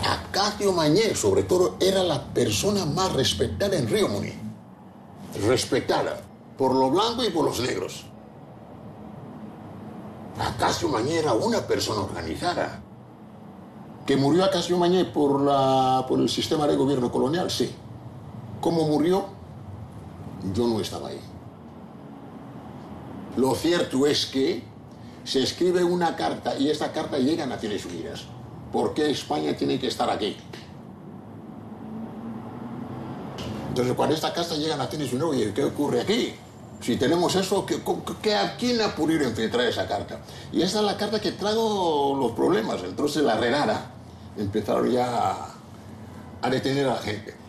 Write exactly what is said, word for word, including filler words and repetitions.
Acacio Mañé, sobre todo, era la persona más respetada en Río Muni. Respetada por lo blanco y por los negros. Acacio Mañé era una persona organizada. ¿Que murió Acacio Mañé por, la, por el sistema de gobierno colonial? Sí. ¿Cómo murió? Yo no estaba ahí. Lo cierto es que se escribe una carta y esta carta llega a Naciones Unidas. ¿Por qué España tiene que estar aquí? Entonces, cuando esta carta llega a Naciones Unidas, oye, ¿qué ocurre aquí? Si tenemos eso, ¿qué, qué, ¿a quién ha podido infiltrar esa carta? Y esa es la carta que trajo los problemas. Entonces, la redada empezaron ya a, a detener a la gente.